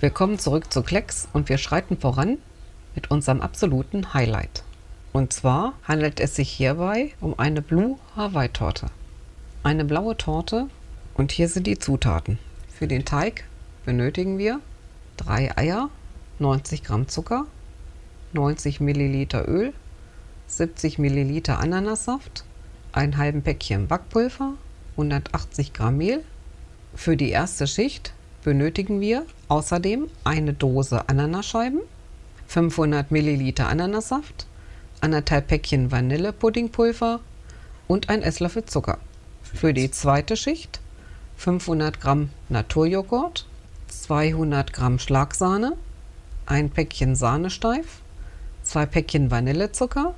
Willkommen zurück zu Klecks und wir schreiten voran mit unserem absoluten Highlight. Und zwar handelt es sich hierbei um eine Blue Hawaii Torte. Eine blaue Torte und hier sind die Zutaten. Für den Teig benötigen wir 3 Eier, 90 Gramm Zucker, 90 Milliliter Öl, 70 Milliliter Ananassaft, ein halben Päckchen Backpulver, 180 Gramm Mehl. Für die erste Schicht benötigen wir außerdem eine Dose Ananasscheiben, 500 Milliliter Ananassaft, 1,5 Päckchen Vanillepuddingpulver und ein Esslöffel Zucker. Für die zweite Schicht 500 Gramm Naturjoghurt, 200 Gramm Schlagsahne, ein Päckchen Sahnesteif, 2 Päckchen Vanillezucker,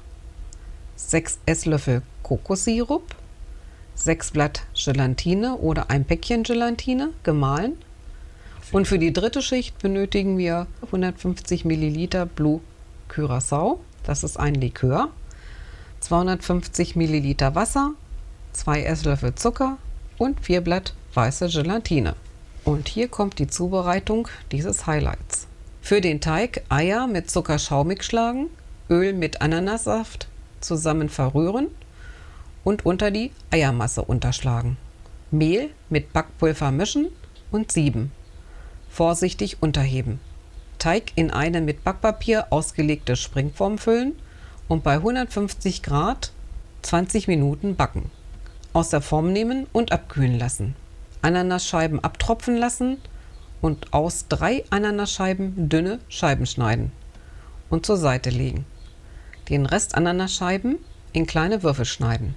6 Esslöffel Kokossirup, 6 Blatt Gelatine oder ein Päckchen Gelatine gemahlen. Und für die dritte Schicht benötigen wir 150 Milliliter Blue Curaçao, das ist ein Likör, 250 Milliliter Wasser, 2 Esslöffel Zucker und 4 Blatt weiße Gelatine. Und hier kommt die Zubereitung dieses Highlights. Für den Teig Eier mit Zucker schaumig schlagen, Öl mit Ananassaft zusammen verrühren und unter die Eiermasse unterschlagen. Mehl mit Backpulver mischen und sieben. Vorsichtig unterheben. Teig in eine mit Backpapier ausgelegte Springform füllen und bei 150 Grad 20 Minuten backen. Aus der Form nehmen und abkühlen lassen. Ananasscheiben abtropfen lassen und aus 3 Ananasscheiben dünne Scheiben schneiden und zur Seite legen. Den Rest Ananasscheiben in kleine Würfel schneiden.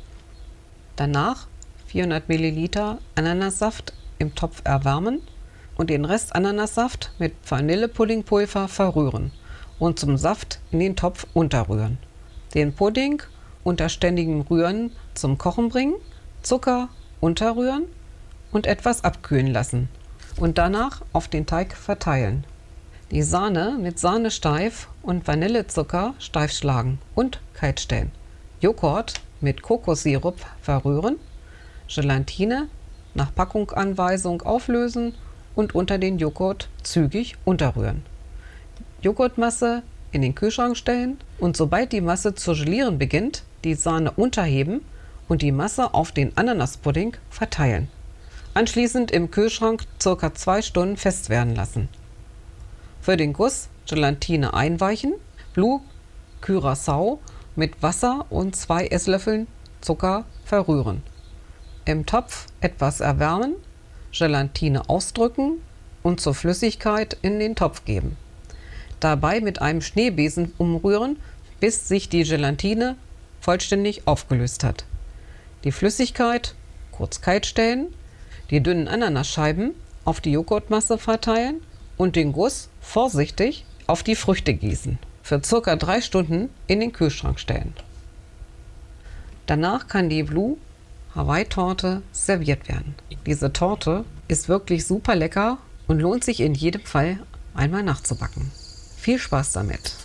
Danach 400 Milliliter Ananassaft im Topf erwärmen und den Rest Ananassaft mit Vanillepuddingpulver verrühren und zum Saft in den Topf unterrühren. Den Pudding unter ständigem Rühren zum Kochen bringen, Zucker unterrühren und etwas abkühlen lassen und danach auf den Teig verteilen. Die Sahne mit Sahnesteif und Vanillezucker steif schlagen und kalt stellen. Joghurt mit Kokossirup verrühren, Gelatine nach Packunganweisung auflösen und unter den Joghurt zügig unterrühren. Joghurtmasse in den Kühlschrank stellen und sobald die Masse zu gelieren beginnt, die Sahne unterheben und die Masse auf den Ananaspudding verteilen. Anschließend im Kühlschrank ca. 2 Stunden fest werden lassen. Für den Guss Gelatine einweichen, Blue Curaçao mit Wasser und 2 Esslöffeln Zucker verrühren. Im Topf etwas erwärmen, Gelatine ausdrücken und zur Flüssigkeit in den Topf geben. Dabei mit einem Schneebesen umrühren, bis sich die Gelatine vollständig aufgelöst hat. Die Flüssigkeit kurz kalt stellen, die dünnen Ananasscheiben auf die Joghurtmasse verteilen und den Guss vorsichtig auf die Früchte gießen. Für ca. 3 Stunden in den Kühlschrank stellen. Danach kann die Blue Hawaii Torte serviert werden. Diese Torte ist wirklich super lecker und lohnt sich in jedem Fall einmal nachzubacken. Viel Spaß damit!